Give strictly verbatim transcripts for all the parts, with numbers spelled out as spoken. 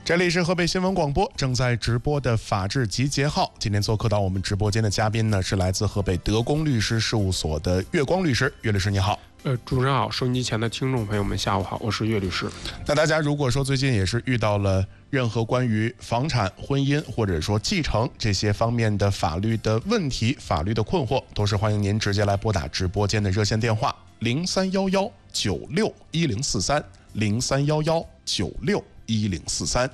这里是河北新闻广播正在直播的法治集结号。今天做客到我们直播间的嘉宾呢，是来自河北德公律师事务所的岳光律师。岳律师你好。 呃，主持人好，收音机前的听众朋友们下午好，我是岳律师。 那大家如果说最近也是遇到了任何关于房产、婚姻或者说继承这些方面的法律的问题、法律的困惑，都是欢迎您直接来拨打直播间的热线电话零三幺幺九六一零四三零三幺幺九六一零四三。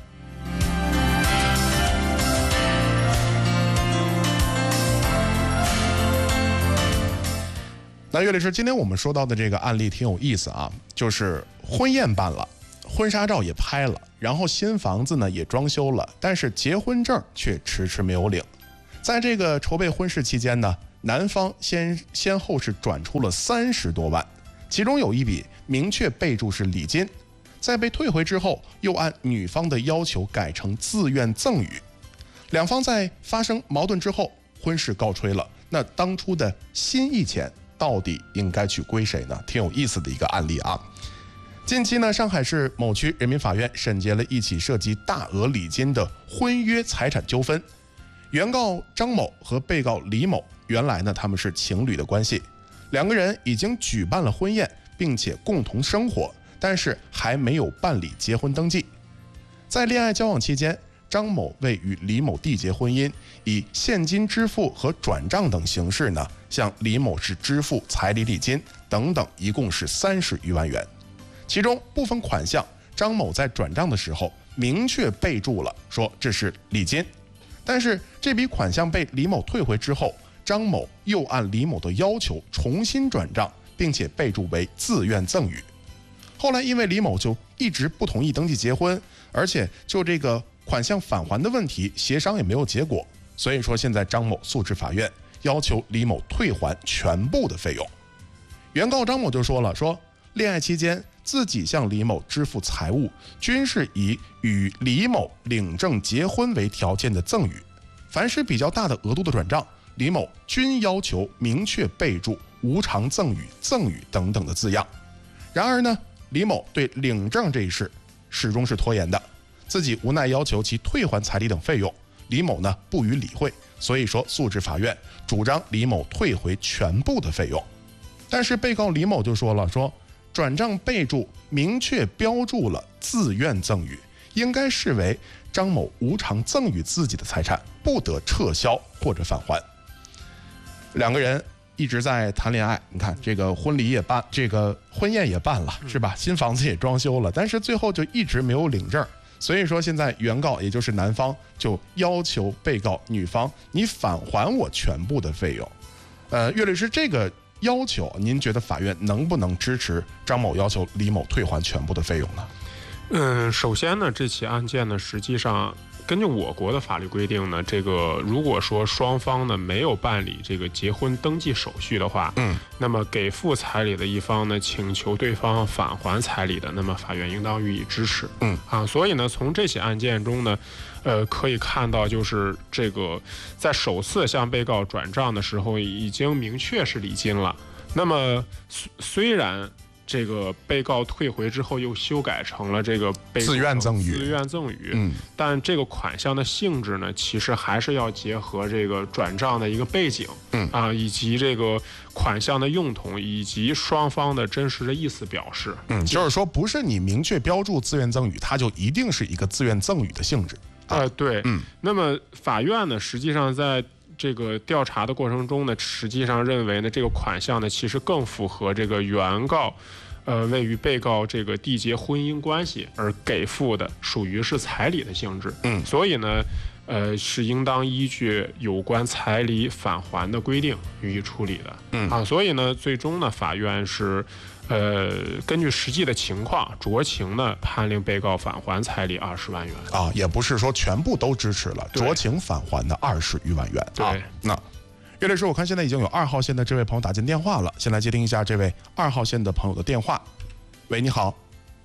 那岳律师，今天我们说到的这个案例挺有意思啊，就是婚宴办了，婚纱照也拍了，然后新房子呢也装修了，但是结婚证却迟迟没有领。在这个筹备婚事期间呢，男方先先后是转出了三十多万，其中有一笔明确备注是礼金，在被退回之后，又按女方的要求改成自愿赠与。两方在发生矛盾之后，婚事告吹了。那当初的心意钱到底应该去归谁呢？挺有意思的一个案例啊。近期呢，上海市某区人民法院审结了一起涉及大额礼金的婚约财产纠纷。原告张某和被告李某，原来呢他们是情侣的关系，两个人已经举办了婚宴，并且共同生活，但是还没有办理结婚登记。在恋爱交往期间，张某为与李某缔结婚姻，以现金支付和转账等形式呢，向李某是支付彩礼礼金等等，一共是三十余万元。其中部分款项，张某在转账的时候明确备注了说这是礼金，但是这笔款项被李某退回之后，张某又按李某的要求重新转账，并且备注为自愿赠与。后来因为李某就一直不同意登记结婚，而且就这个款项返还的问题协商也没有结果，所以说现在张某诉至法院，要求李某退还全部的费用。原告张某就说了，说恋爱期间自己向李某支付财物，均是以与李某领证结婚为条件的赠与，凡是比较大的额度的转账，李某均要求明确备注无偿赠与、赠与等等的字样。然而呢，李某对领证这一事始终是拖延的，自己无奈要求其退还彩礼等费用，李某呢不予理会，所以说诉至法院，主张李某退回全部的费用。但是被告李某就说了，说转账备注明确标注了自愿赠与，应该视为张某无偿赠与自己的财产，不得撤销或者返还。两个人一直在谈恋爱，你看这个婚礼也办，这个婚宴也办了，是吧？新房子也装修了，但是最后就一直没有领证。所以说现在原告也就是男方就要求被告女方，你返还我全部的费用。呃，岳律师，这个要求您觉得法院能不能支持张某要求李某退还全部的费用呢？ 嗯，首先呢，这起案件呢，实际上根据我国的法律规定呢，这个如果说双方呢没有办理这个结婚登记手续的话，嗯，那么给付彩礼的一方呢请求对方返还彩礼的，那么法院应当予以支持，嗯啊，所以呢，从这起案件中呢，呃，可以看到就是这个在首次向被告转账的时候已经明确是礼金了，那么虽然这个被告退回之后又修改成了这个被自愿赠与， 自愿赠与， 嗯， 但这个款项的性质呢，其实还是要结合这个转账的一个背景，嗯啊，以及这个款项的用途，以及双方的真实的意思表示， 嗯，就是说不是你明确标注自愿赠与，它就一定是一个自愿赠与的性质， 啊、呃，对，嗯，那么法院呢，实际上在这个调查的过程中呢，实际上认为呢，这个款项呢，其实更符合这个原告，呃，为与被告这个缔结婚姻关系而给付的，属于是彩礼的性质。嗯，所以呢，呃，是应当依据有关彩礼返还的规定予以处理的。嗯啊，所以呢，最终呢，法院是，呃，根据实际的情况酌情呢判令被告返还彩礼二十万元。 啊，也不是说全部都支持了，酌情返还的二十余万元。 对， 啊、那岳律师，我看现在已经有二号线的这位朋友打进电话了，先来接听一下这位二号线的朋友的电话。喂，你好。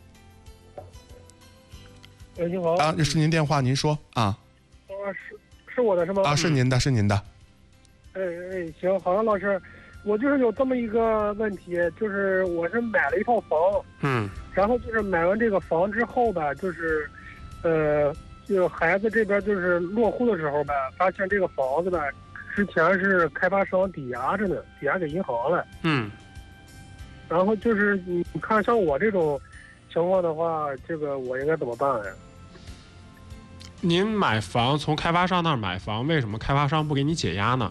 喂，你好。 啊，这是您电话，您说啊。 啊，是是我的是吗？ 啊，是您的，是您的。 哎哎，行，好的，老师，我就是有这么一个问题，就是我是买了一套房，嗯，然后就是买完这个房之后吧，就是， 呃，就孩子这边就是落户的时候呗，发现这个房子呗，之前是开发商抵押着呢，抵押给银行了。 嗯。 然后就是你看，像我这种情况的话，这个我应该怎么办呀？ 您买房从开发商那儿买房，为什么开发商不给你解压呢？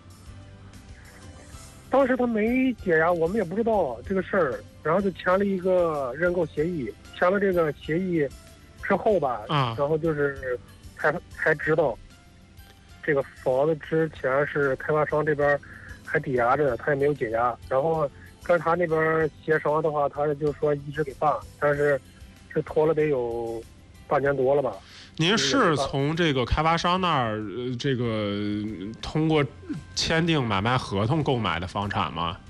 当时他没解压，我们也不知道这个事儿，然后就签了一个认购协议。签了这个协议之后吧， 啊， 然后就是才才知道，这个房子之前是开发商这边还抵押着，他也没有解压。然后跟他那边协商的话，他就说一直给办，但是是拖了得有半年多了吧。 您是从这个开发商那儿，呃，这个通过签订买卖合同购买的房产吗？